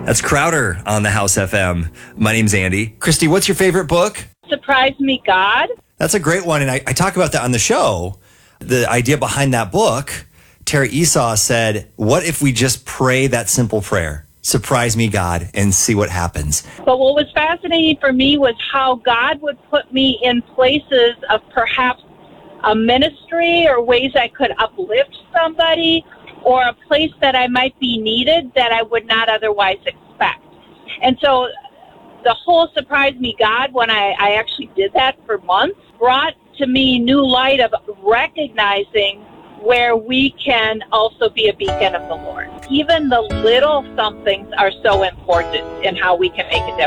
That's Crowder on the House FM. My name's Andy. Christy, what's your favorite book? Surprise Me, God. That's a great one, and I talk about that on the show. The idea behind that book, Terry Esau said, what if we just pray that simple prayer? Surprise me, God, and see what happens. But what was fascinating for me was how God would put me in places of perhaps a ministry or ways I could uplift somebody, or a place that I might be needed that I would not otherwise expect. And so the whole Surprise Me, God, when I actually did that for months, brought to me new light of recognizing where we can also be a beacon of the Lord. Even the little somethings are so important in how we can make a difference.